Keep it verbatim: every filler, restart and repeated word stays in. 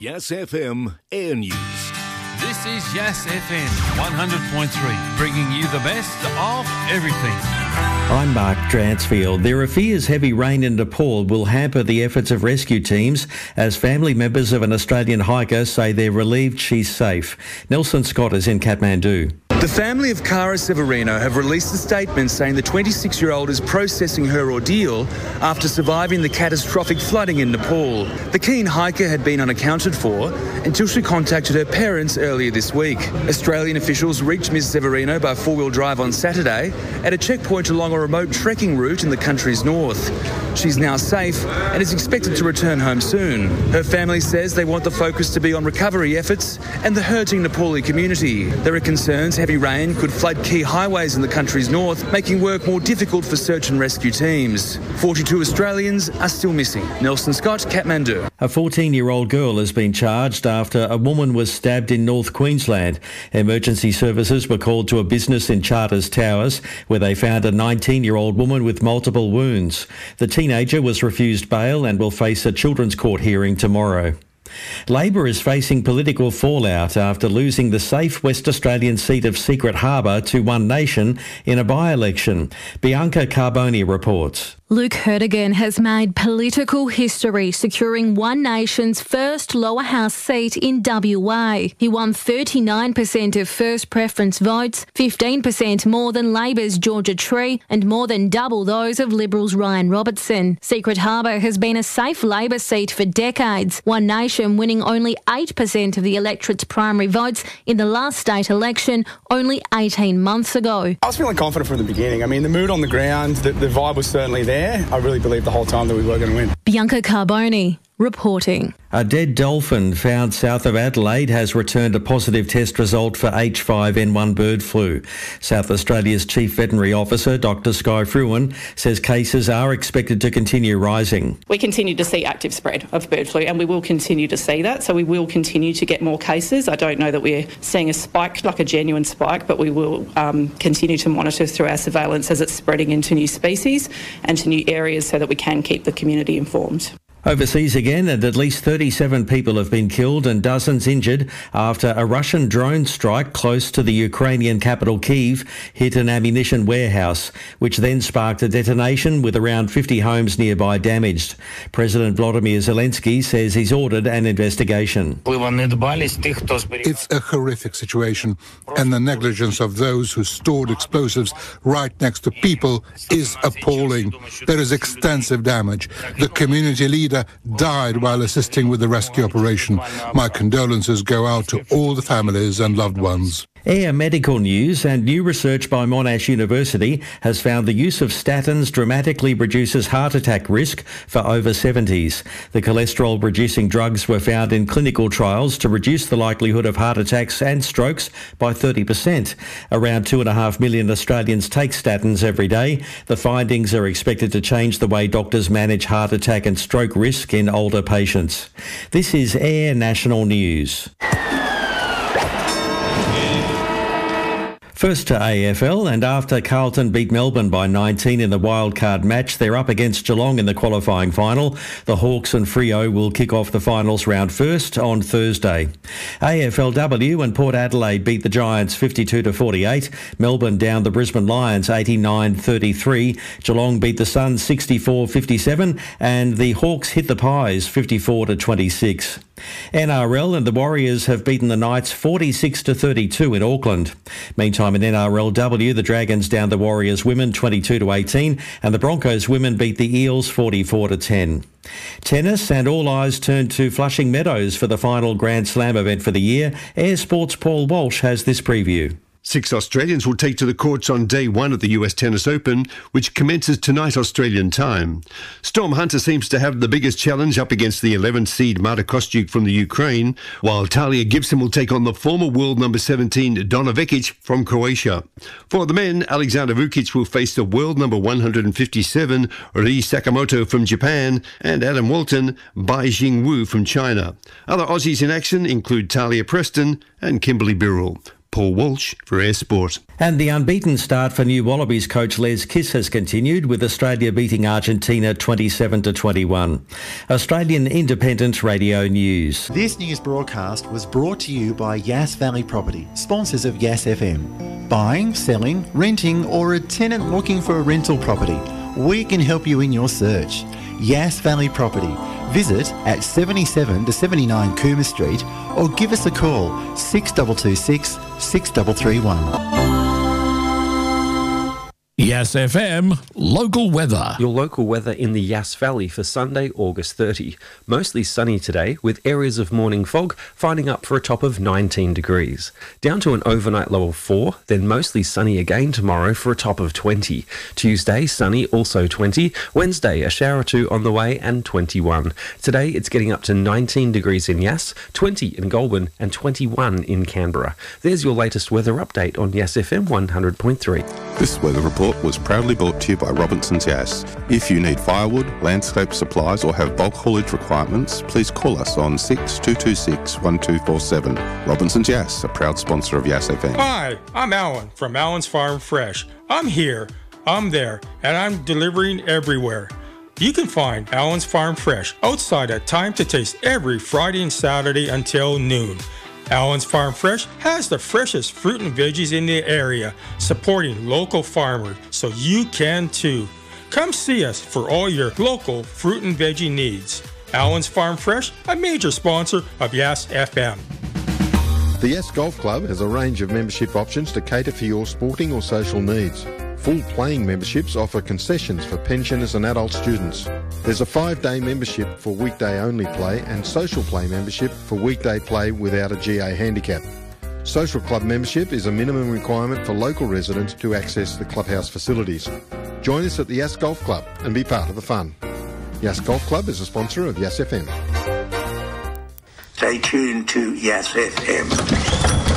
Yes F M Air News. This is Yes F M one hundred point three, bringing you the best of everything. I'm Mark Dransfield. There are fears heavy rain in Nepal will hamper the efforts of rescue teams as family members of an Australian hiker say they're relieved she's safe. Nelson Scott is in Kathmandu. The family of Cara Severino have released a statement saying the twenty-six-year-old is processing her ordeal after surviving the catastrophic flooding in Nepal. The keen hiker had been unaccounted for until she contacted her parents earlier this week. Australian officials reached Miz Severino by four-wheel drive on Saturday at a checkpoint along a remote trekking route in the country's north. She's now safe and is expected to return home soon. Her family says they want the focus to be on recovery efforts and the hurting Nepali community. There are concerns heavy rain could flood key highways in the country's north, making work more difficult for search and rescue teams. forty-two Australians are still missing. Nelson Scott, Kathmandu. A fourteen-year-old girl has been charged after a woman was stabbed in North Queensland. Emergency services were called to a business in Charters Towers where they found a nineteen-year-old woman with multiple wounds. The teenager was refused bail and will face a children's court hearing tomorrow. Labor is facing political fallout after losing the safe West Australian seat of Secret Harbour to One Nation in a by-election. Bianca Carboni reports. Luke Hertigan has made political history, securing One Nation's first lower house seat in W A. He won thirty-nine percent of first preference votes, fifteen percent more than Labor's Georgia Tree, and more than double those of Liberals' Ryan Robertson. Secret Harbour has been a safe Labor seat for decades, One Nation winning only eight percent of the electorate's primary votes in the last state election only eighteen months ago. I was feeling confident from the beginning. I mean, the mood on the ground, the, the vibe was certainly there. I really believed the whole time that we were going to win. Bianca Carboni reporting. A dead dolphin found south of Adelaide has returned a positive test result for H five N one bird flu. South Australia's Chief Veterinary Officer, Doctor Sky Fruin, says cases are expected to continue rising. We continue to see active spread of bird flu and we will continue to see that, so we will continue to get more cases. I don't know that we're seeing a spike, like a genuine spike, but we will um, continue to monitor through our surveillance as it's spreading into new species and to new areas so that we can keep the community informed. Overseas again, and at least thirty-seven people have been killed and dozens injured after a Russian drone strike close to the Ukrainian capital Kyiv hit an ammunition warehouse, which then sparked a detonation with around fifty homes nearby damaged. President Volodymyr Zelensky says he's ordered an investigation. It's a horrific situation, and the negligence of those who stored explosives right next to people is appalling. There is extensive damage. The community leader died while assisting with the rescue operation. My condolences go out to all the families and loved ones. Air medical news, and new research by Monash University has found the use of statins dramatically reduces heart attack risk for over seventies. The cholesterol-reducing drugs were found in clinical trials to reduce the likelihood of heart attacks and strokes by thirty percent. Around two and a half million Australians take statins every day. The findings are expected to change the way doctors manage heart attack and stroke risk in older patients. This is Air National News. First to A F L, and after Carlton beat Melbourne by nineteen in the wildcard match, they're up against Geelong in the qualifying final. The Hawks and Freo will kick off the finals round first on Thursday. A F L W and Port Adelaide beat the Giants fifty-two to forty-eight. Melbourne downed the Brisbane Lions eighty-nine thirty-three. Geelong beat the Suns sixty-four fifty-seven, and the Hawks hit the Pies fifty-four to twenty-six. N R L and the Warriors have beaten the Knights forty-six to thirty-two in Auckland. Meantime, in N R L W, the Dragons downed the Warriors women twenty-two to eighteen, and the Broncos women beat the Eels forty-four to ten. Tennis, and all eyes turn to Flushing Meadows for the final Grand Slam event for the year. Air Sports' Paul Walsh has this preview. Six Australians will take to the courts on day one of the U S Tennis Open, which commences tonight Australian time. Storm Hunter seems to have the biggest challenge up against the eleventh seed Marta Kostyuk from the Ukraine, while Talia Gibson will take on the former world number seventeen Donna Vekic from Croatia. For the men, Alexander Vukic will face the world number one hundred fifty-seven Rei Sakamoto from Japan and Adam Walton Bai Jingwu from China. Other Aussies in action include Talia Preston and Kimberly Birrell. Paul Walsh for Air Sport. And the unbeaten start for new Wallabies coach Les Kiss has continued, with Australia beating Argentina twenty-seven to twenty-one. Australian Independent Radio News. This news broadcast was brought to you by Yass Valley Property, sponsors of Yass F M. Buying, selling, renting, or a tenant looking for a rental property, we can help you in your search. Yass Valley Property. Visit at seventy-seven to seventy-nine Coomer Street or give us a call six two two six, six three three one. Yass F M, local weather. Your local weather in the Yass Valley for Sunday, August thirtieth. Mostly sunny today, with areas of morning fog finding up for a top of nineteen degrees. Down to an overnight low of four, then mostly sunny again tomorrow for a top of twenty. Tuesday, sunny, also twenty. Wednesday, a shower or two on the way and twenty-one. Today, it's getting up to nineteen degrees in Yass, twenty in Goulburn and twenty-one in Canberra. There's your latest weather update on Yass F M one hundred point three. This weather report was proudly brought to you by Robinson's Yass. If you need firewood, landscape supplies or have bulk haulage requirements, please call us on six two two six, one two four seven. Robinson's Yass, a proud sponsor of Yass F M. Hi, I'm Alan from Alan's Farm Fresh. I'm here, I'm there, and I'm delivering everywhere. You can find Alan's Farm Fresh outside at Time to Taste every Friday and Saturday until noon. Alan's Farm Fresh has the freshest fruit and veggies in the area, supporting local farmers, so you can too. Come see us for all your local fruit and veggie needs. Alan's Farm Fresh, a major sponsor of Yass F M. The Yass Golf Club has a range of membership options to cater for your sporting or social needs. Full playing memberships offer concessions for pensioners and adult students. There's a five-day membership for weekday-only play and social play membership for weekday play without a G A handicap. Social club membership is a minimum requirement for local residents to access the clubhouse facilities. Join us at the Yass Golf Club and be part of the fun. Yass Golf Club is a sponsor of Yass F M. Stay tuned to Yass F M.